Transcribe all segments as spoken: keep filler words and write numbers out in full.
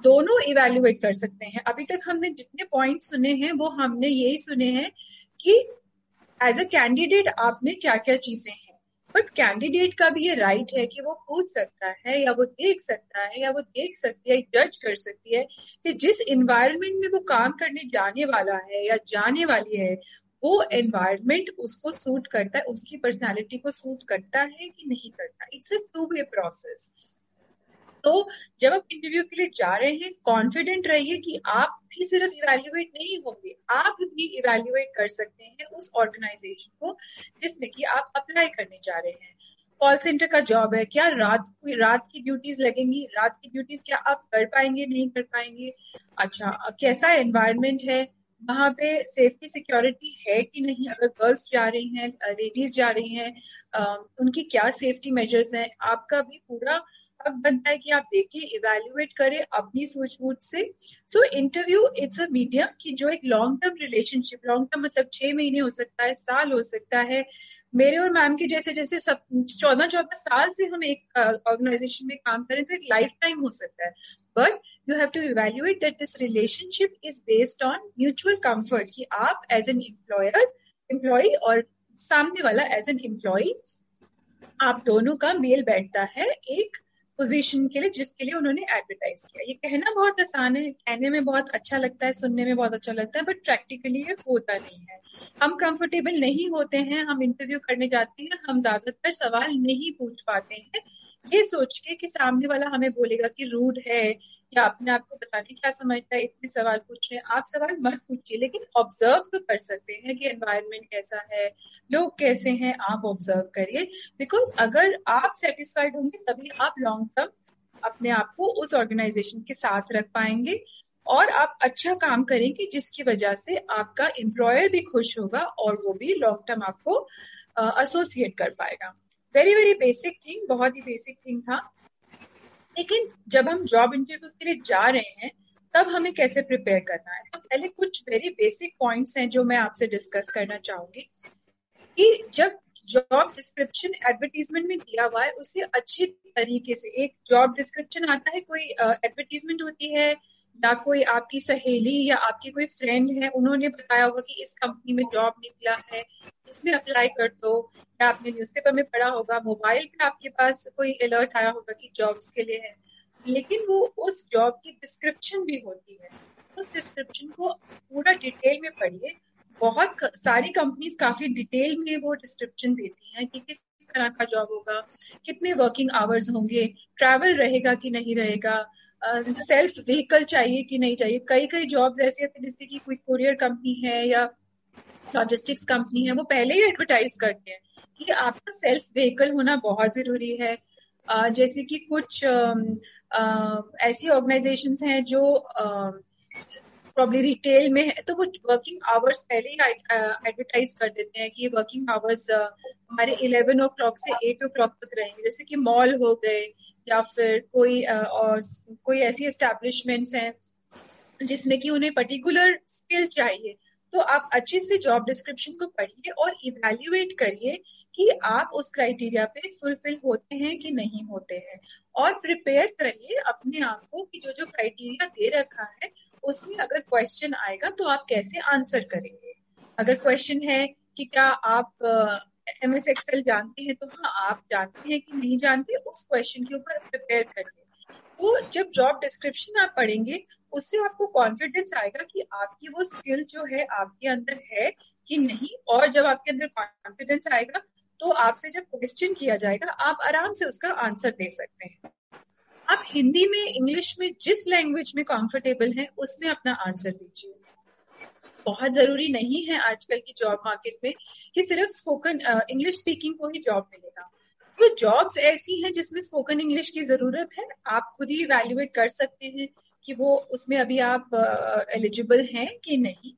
दोनों इवेल्युएट कर सकते हैं। अभी तक हमने जितने पॉइंट्स सुने हैं वो हमने यही सुने हैं कि एज अ कैंडिडेट आप में क्या क्या चीजें हैं, बट कैंडिडेट का भी ये राइट है कि वो पूछ सकता है या वो देख सकता है या वो देख सकती है, जज कर सकती है कि जिस एनवायरनमेंट में वो काम करने जाने वाला है या जाने वाली है वो एनवायरनमेंट उसको सूट करता है, उसकी पर्सनालिटी को सूट करता है कि नहीं करता। It's a two way process. तो जब आप इंटरव्यू के लिए जा रहे हैं, कॉन्फिडेंट रहिए कि आप भी सिर्फ इवेल्युएट नहीं होंगे, आप भी इवेल्युएट कर सकते हैं उस ऑर्गेनाइजेशन को जिसमें कि आप अप्लाई करने जा रहे हैं। कॉल सेंटर का जॉब है, क्या रात कोई रात की ड्यूटीज लगेंगी? रात की ड्यूटीज क्या आप कर पाएंगे, नहीं कर पाएंगे? अच्छा, कैसा एनवायरनमेंट है वहां पे, सेफ्टी सिक्योरिटी है कि नहीं? अगर गर्ल्स जा रही हैं, लेडीज जा रही हैं, उनकी क्या सेफ्टी मेजर्स हैं? आपका भी पूरा हक बनता है कि आप देखें, इवेल्युएट करें अपनी सूझबूझ से। So interview it's a medium कि जो एक long term relationship, long term मतलब छह महीने हो सकता है, साल हो सकता है। मेरे और मैम के जैसे जैसे सब चौदह चौदह साल से हम एक ऑर्गेनाइजेशन में काम करें तो एक लाइफ टाइम हो सकता है, but you have to evaluate that this relationship is based on mutual comfort कि आप एज एन एम्प्लॉयर एम्प्लॉय और सामने वाला एज एन एम्प्लॉय, आप दोनों का मेल बैठता है एक पोजीशन के लिए जिसके लिए उन्होंने एडवर्टाइज किया। ये कहना बहुत आसान है, कहने में बहुत अच्छा लगता है, सुनने में बहुत अच्छा लगता है, बट प्रैक्टिकली ये होता नहीं है। हम कंफर्टेबल नहीं होते हैं, हम इंटरव्यू करने जाते हैं, हम ज्यादातर सवाल नहीं पूछ पाते हैं ये सोच के कि सामने वाला हमें बोलेगा कि रूड है या अपने आप को पता नहीं क्या समझता है, इतने सवाल पूछ रहे हैं। आप सवाल मत पूछिए, लेकिन ऑब्जर्व तो कर सकते हैं कि एनवायरनमेंट कैसा है, लोग कैसे हैं, आप ऑब्जर्व करिए। बिकॉज अगर आप सेटिस्फाइड होंगे तभी आप लॉन्ग टर्म अपने आप को उस ऑर्गेनाइजेशन के साथ रख पाएंगे और आप अच्छा काम करेंगे जिसकी वजह से आपका एम्प्लॉयर भी खुश होगा और वो भी लॉन्ग टर्म आपको एसोसिएट uh, कर पाएगा। वेरी वेरी बेसिक थिंग, बहुत ही बेसिक थिंग था। लेकिन जब हम जॉब इंटरव्यू के लिए जा रहे हैं तब हमें कैसे प्रिपेयर करना है, तो पहले कुछ वेरी बेसिक पॉइंट्स हैं जो मैं आपसे डिस्कस करना चाहूंगी कि जब जॉब डिस्क्रिप्शन एडवर्टीजमेंट में दिया हुआ है उसे अच्छी तरीके से, एक जॉब डिस्क्रिप्शन आता है, कोई एडवर्टीजमेंट होती है या कोई आपकी सहेली या आपकी कोई फ्रेंड है उन्होंने बताया होगा कि इस कंपनी में जॉब निकला है, इसमें अप्लाई कर दो, या आपने न्यूज़पेपर में पढ़ा होगा, मोबाइल पे आपके पास कोई अलर्ट आया होगा कि जॉब्स के लिए है। लेकिन वो उस जॉब की डिस्क्रिप्शन भी होती है, उस डिस्क्रिप्शन को पूरा डिटेल में पढ़िए। बहुत सारी कंपनीज काफी डिटेल में वो डिस्क्रिप्शन देती हैं कि किस तरह का जॉब होगा, कितने वर्किंग आवर्स होंगे, ट्रैवल रहेगा कि नहीं रहेगा, सेल्फ uh, व्हीकल चाहिए कि नहीं चाहिए। कई कई जॉब्स ऐसी होती है जैसे कि कोई कुरियर कंपनी है या लॉजिस्टिक्स कंपनी है, वो पहले ही एडवर्टाइज करते हैं कि आपका सेल्फ व्हीकल होना बहुत जरूरी है। uh, जैसे कि कुछ uh, uh, ऐसी ऑर्गेनाइजेशंस हैं जो uh, प्रॉब्ली रिटेल में है तो वो वर्किंग आवर्स पहले ही एडवर्टाइज कर देते हैं कि वर्किंग आवर्स हमारे इलेवन ओ क्लॉक से एट ओ क्लॉक तक रहेंगे। जैसे कि मॉल हो गए या फिर कोई uh, और कोई ऐसी एस्टैब्लिशमेंट्स हैं जिसमें कि उन्हें पर्टिकुलर स्किल चाहिए। तो आप अच्छे से जॉब डिस्क्रिप्शन को पढ़िए और इवैल्यूएट करिए कि आप उस क्राइटेरिया पे फुलफिल होते हैं कि नहीं होते हैं, और प्रिपेयर करिए अपने आप को कि जो जो क्राइटेरिया दे रखा है उसमें अगर क्वेश्चन आएगा तो आप कैसे आंसर करेंगे। अगर क्वेश्चन है कि क्या आप एम एस एक्सेल जानते हैं, तो हाँ आप जानते हैं कि नहीं जानते, उस क्वेश्चन के ऊपर प्रिपेयर करिए। तो जब जॉब डिस्क्रिप्शन आप पढ़ेंगे उससे आपको कॉन्फिडेंस आएगा कि आपकी वो स्किल जो है आपके अंदर है कि नहीं, और जब आपके अंदर कॉन्फिडेंस आएगा तो आपसे जब क्वेश्चन किया जाएगा आप आराम से उसका आंसर दे सकते हैं। आप हिंदी में, इंग्लिश में, जिस लैंग्वेज में कंफर्टेबल हैं उसमें अपना आंसर दीजिए। बहुत जरूरी नहीं है आजकल की जॉब मार्केट में कि सिर्फ स्पोकन इंग्लिश स्पीकिंग को ही जॉब मिलेगा। तो जॉब्स ऐसी हैं जिसमें स्पोकन इंग्लिश की जरूरत है, आप खुद ही इवैल्यूएट कर सकते हैं कि वो उसमें अभी आप एलिजिबल हैं कि नहीं।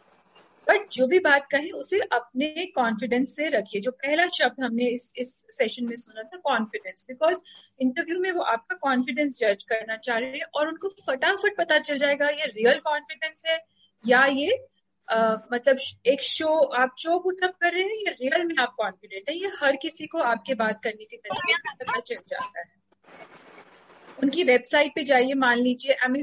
बट जो भी बात कहे उसे अपने कॉन्फिडेंस से रखिए। जो पहला शब्द हमने इस इस सेशन में सुना था, कॉन्फिडेंस, बिकॉज इंटरव्यू में वो आपका कॉन्फिडेंस जज करना चाह रहे हैं और उनको फटाफट पता चल जाएगा ये रियल कॉन्फिडेंस है या ये Uh, मतलब एक शो, आप शो पुटअप कर रहे हैं या रियल में आप कॉन्फिडेंट है। ये हर किसी को आपके बात करने के तरीके से पता चल जाता है। उनकी वेबसाइट पे जाइए, मान लीजिए